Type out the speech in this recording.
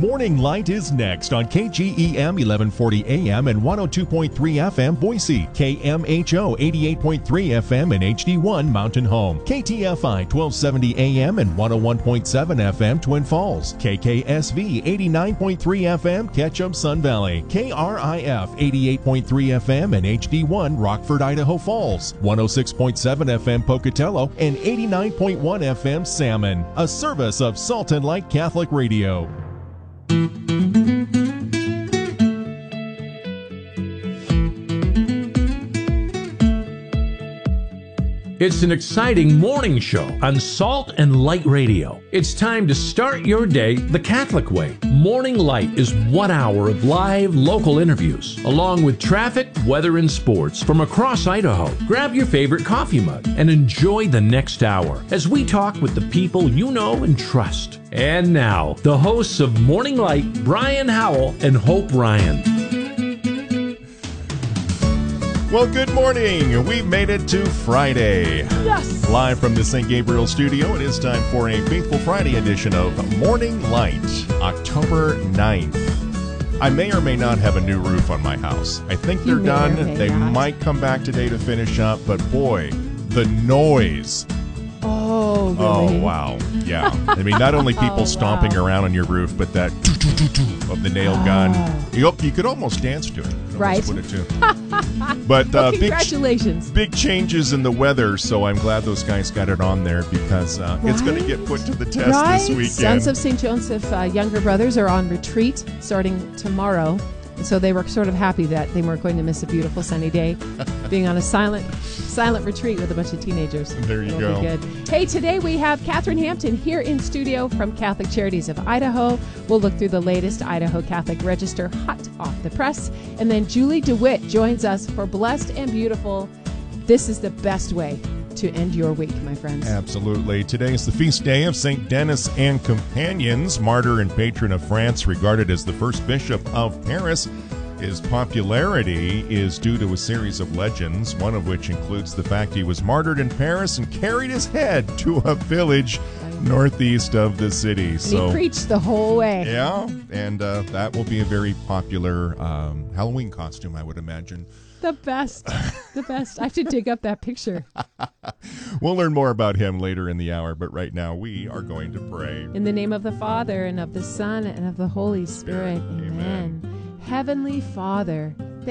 Morning Light is next on KGEM 1140 AM and 102.3 FM Boise, KMHO 88.3 FM and HD1 Mountain Home, KTFI 1270 AM and 101.7 FM Twin Falls, KKSV 89.3 FM Ketchum Sun Valley, KRIF 88.3 FM and HD1 Rockford, Idaho Falls, 106.7 FM Pocatello and 89.1 FM Salmon, a service of Salt and Light Catholic Radio. It's an exciting morning show on Salt and Light Radio. It's time to start your day the Catholic way. Morning Light is 1 hour of live local interviews, along with traffic, weather, and sports from across Idaho. Grab your favorite coffee mug and enjoy the next hour as we talk with the people you know and trust. And now, the hosts of Morning Light, Brian Howell and Hope Ryan. Well, good morning. We've made it to Friday. Yes. Live from the St. Gabriel studio, it is time for a Faithful Friday edition of Morning Light, October 9th. I may or may not have a new roof on my house. I think they're done. They might come back today to finish up, but boy, the noise. Oh, really? Oh, wow. Yeah. I mean, not only people stomping around on your roof, but that of the nail gun. You could almost dance to it. Right. Put it to. But well, congratulations. big changes in the weather, so I'm glad those guys got it on there because it's going to get put to the test this weekend. Sons of St. Joseph Younger Brothers are on retreat starting tomorrow. So they were sort of happy that they weren't going to miss a beautiful sunny day being on a silent retreat with a bunch of teenagers. There you go. Be good. Hey, today we have Catherine Hampton here in studio from Catholic Charities of Idaho. We'll look through the latest Idaho Catholic Register hot off the press. And then Julie DeWitt joins us for Blessed and Beautiful. This is the best way to end your week, my friends. Absolutely. Today is the feast day of St. Denis and Companions, martyr and patron of France, regarded as the first bishop of Paris. His popularity is due to a series of legends, one of which includes the fact he was martyred in Paris and carried his head to a village northeast of the city. And he preached the whole way. Yeah, and that will be a very popular Halloween costume, I would imagine. The best. The best. I have to dig up that picture. We'll learn more about him later in the hour, but right now we are going to pray. In the name of the Father, and of the Son, and of the Holy Spirit. Amen. Heavenly Father,